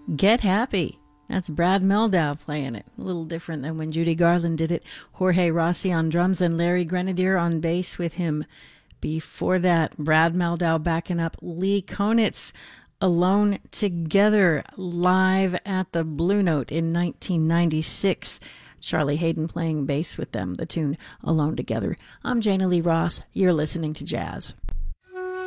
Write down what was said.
Get Happy. That's Brad Mehldau playing it. A little different than when Judy Garland did it. Jorge Rossi on drums and Larry Grenadier on bass with him. Before that, Brad Mehldau backing up Lee Konitz, Alone Together, live at the Blue Note in 1996. Charlie Hayden playing bass with them, the tune Alone Together. I'm Jana Lee Ross. You're listening to Jazz.